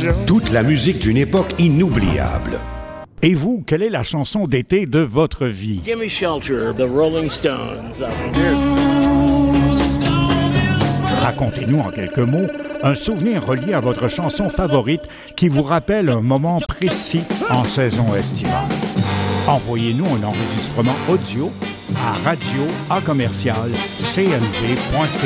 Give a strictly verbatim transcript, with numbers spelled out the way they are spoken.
Toute la musique d'une époque inoubliable. Et vous, quelle est la chanson d'été de votre vie? Gimme Shelter, the Rolling Stones. Racontez-nous en quelques mots un souvenir relié à votre chanson favorite qui vous rappelle un moment précis en saison estivale. Envoyez-nous un enregistrement audio à radio à commercial c n v point c a.